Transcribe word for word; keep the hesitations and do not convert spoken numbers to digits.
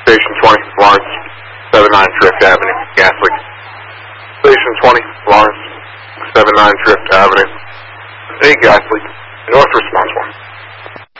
Station twenty, Lawrence, seventy-nine Drift Avenue, gas leak. Station twenty, Lawrence, seventy-nine Drift Avenue, a gas leak. North response.